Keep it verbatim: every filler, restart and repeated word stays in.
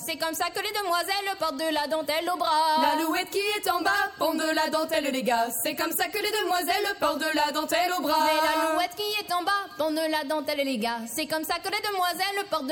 C'est comme ça que les demoiselles portent de la dentelle au bras. L'alouette qui est en bas porte de la dentelle, les gars. C'est comme ça que les demoiselles portent de la dentelle au bras. Mais l'alouette qui est en bas porte de la dentelle, les gars. C'est comme ça que les demoiselles portent de